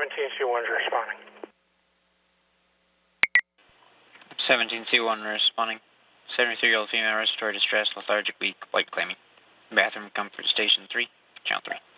17C1 is responding. 17C1 responding. 73-year-old female respiratory distress, lethargic, weak, white claiming. Bathroom comfort station 3, channel 3.